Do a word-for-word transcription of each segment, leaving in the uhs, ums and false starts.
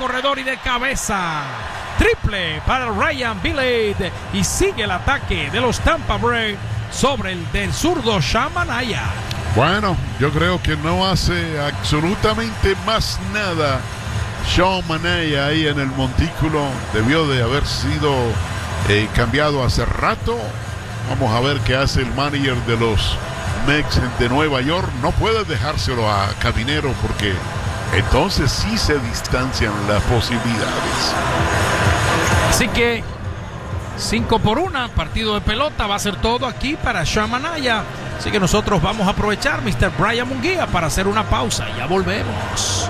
corredor y de cabeza. Triple para Ryan Billade y sigue el ataque de los Tampa Bay sobre el del zurdo Sean Manaea. Bueno, yo creo que no hace absolutamente más nada Sean Manaea ahí en el montículo. Debió de haber sido eh, cambiado hace rato. Vamos a ver qué hace el manager de los Mets de Nueva York. No puede dejárselo a Caminero porque entonces sí se distancian las posibilidades. Así que cinco por una, partido de pelota, va a ser todo aquí para Sean Manaea. Así que nosotros vamos a aprovechar, mister Brian Munguía, para hacer una pausa. Ya volvemos.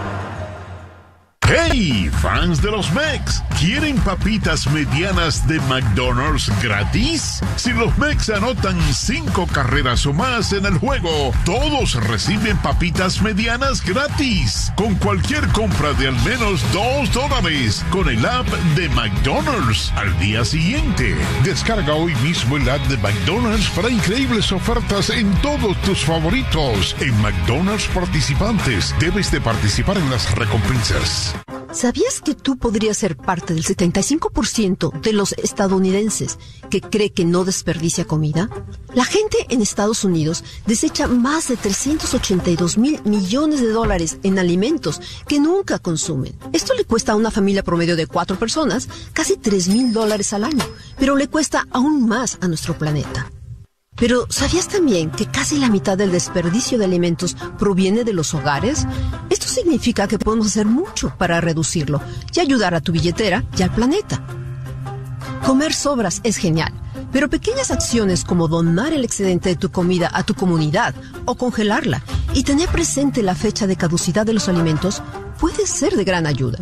¡Hey, fans de los Mets! ¿Quieren papitas medianas de McDonald's gratis? Si los Mets anotan cinco carreras o más en el juego, todos reciben papitas medianas gratis. Con cualquier compra de al menos dos dólares con el app de McDonald's al día siguiente. Descarga hoy mismo el app de McDonald's para increíbles ofertas en todos tus favoritos. En McDonald's participantes, debes de participar en las recompensas. ¿Sabías que tú podrías ser parte del setenta y cinco por ciento de los estadounidenses que cree que no desperdicia comida? La gente en Estados Unidos desecha más de trescientos ochenta y dos mil millones de dólares en alimentos que nunca consumen. Esto le cuesta a una familia promedio de cuatro personas casi tres mil dólares al año, pero le cuesta aún más a nuestro planeta. Pero, ¿sabías también que casi la mitad del desperdicio de alimentos proviene de los hogares? Esto significa que podemos hacer mucho para reducirlo y ayudar a tu billetera y al planeta. Comer sobras es genial, pero pequeñas acciones como donar el excedente de tu comida a tu comunidad o congelarla y tener presente la fecha de caducidad de los alimentos puede ser de gran ayuda.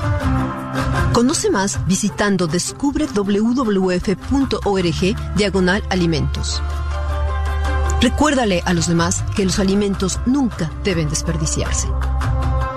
Conoce más visitando descubre w w f punto org diagonal alimentos. Recuérdale a los demás que los alimentos nunca deben desperdiciarse.